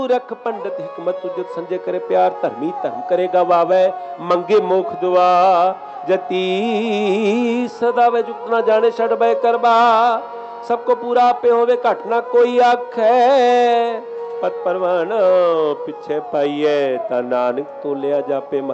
रख पंडित हिकमत तुझ संजय करे प्यार, धर्मी धर्म करे गवावे, मंगे मोख दुआ जती सदावे, जुगत ना जाने छड़ बै करबा, सबको पूरा आपे होवे घट ना कोई आखे, पत परवान पिछे पाइए ता नानक तोलिया जापे।